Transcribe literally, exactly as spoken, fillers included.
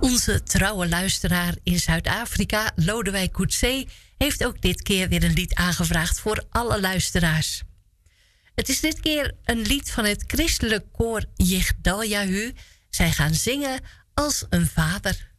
Onze trouwe luisteraar in Zuid-Afrika, Lodewijk Coetzee, heeft ook dit keer weer een lied aangevraagd voor alle luisteraars. Het is dit keer een lied van het christelijk koor Jigdaljahu. Zij gaan zingen als een vader.